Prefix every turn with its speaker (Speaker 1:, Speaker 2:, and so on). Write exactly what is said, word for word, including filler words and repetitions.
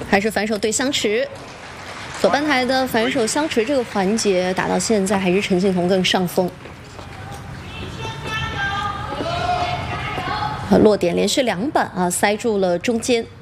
Speaker 1: 还是反手对相持。左半台的反手相持这个环节打到现在还是陈幸同更上风。落点连续两板啊，塞住了中间。